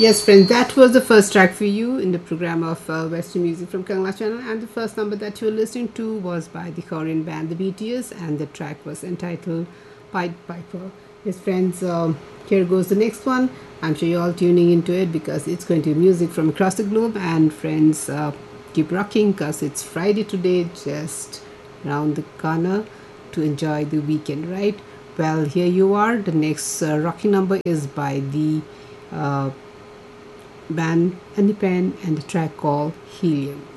Yes, friends, that was the first track for you in the program of Western Music from Kangla Channel. And the first number that you were listening to was by the Korean band the BTS, and the track was entitled Pied Piper. Yes, friends, here goes the next one. I'm sure you're all tuning into it because it's going to be music from across the globe. And friends, keep rocking because it's Friday today, just around the corner to enjoy the weekend, right? Well, here you are. The next rocking number is by the uh, band Andy Penn and the track called Helium.